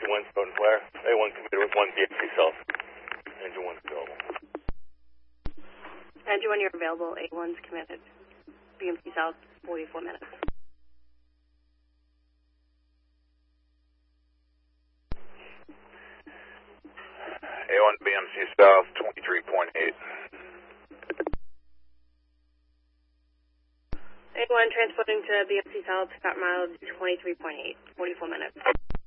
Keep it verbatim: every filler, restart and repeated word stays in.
one Stone Flare. A one committed with one B M C South. Engine one's available. Engine one, you're available. A one's committed. B M C South, forty-four minutes. A one B M C South, twenty-three point eight. A one transporting to B M C South, start mileage twenty-three point eight, forty-four minutes.